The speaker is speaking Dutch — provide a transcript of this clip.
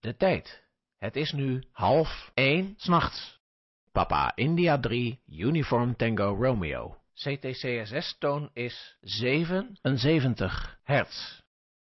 De tijd. Het is nu 12:30 's nachts. Papa India 3, Uniform Tango Romeo. CTCSS-toon is 77 hertz.